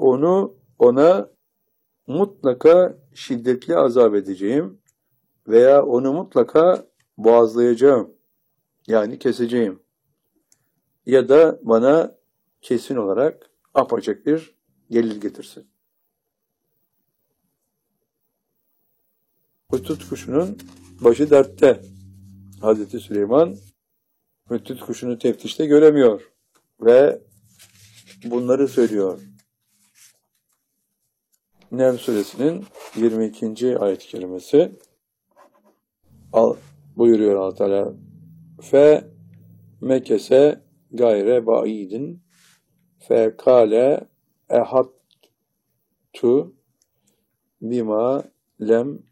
ona mutlaka şiddetli azap edeceğim veya onu mutlaka boğazlayacağım. Yani keseceğim. Ya da bana kesin olarak apaçık bir delil getirsin. Hüttut kuşunun başı dertte. Hazreti Süleyman Hüttut kuşunu teftişte göremiyor ve bunları söylüyor. Neml suresinin 22. ayet-i kerimesi buyuruyor Allah Teala: fe mekese gayre ba'idin fe kâle ehattu bima lem